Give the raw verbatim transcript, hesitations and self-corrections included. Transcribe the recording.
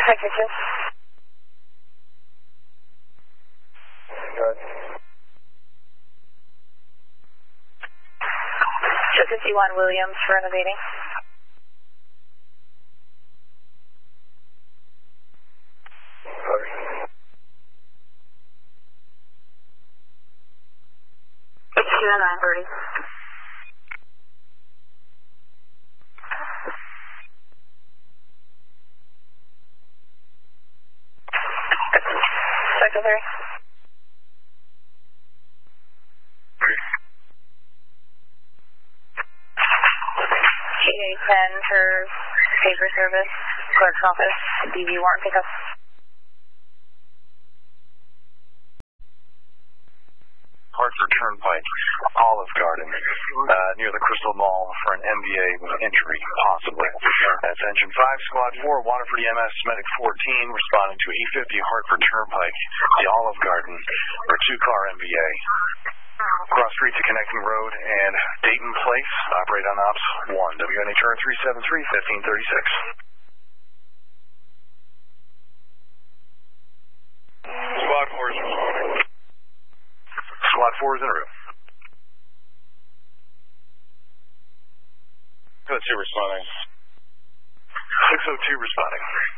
Attention. Good. Show fifty-one Williams for renovating. It's two and nine thirty. Secretary. G A ten for paper service, clerk's office, D V warrant pickup. Hartford Turnpike, Olive Garden, uh, near the Crystal Mall for an M B A with entry, possibly. That's Engine five, Squad four, Waterford E M S, Medic fourteen, responding to E fifty Hartford Turnpike, the Olive Garden, for two-car M B A. Cross street to Connecting Road and Dayton Place, operate on Ops one, W N H R three seven three, fifteen thirty-six. Squad four is responding. Squad four is en route. Code two responding. six oh two responding.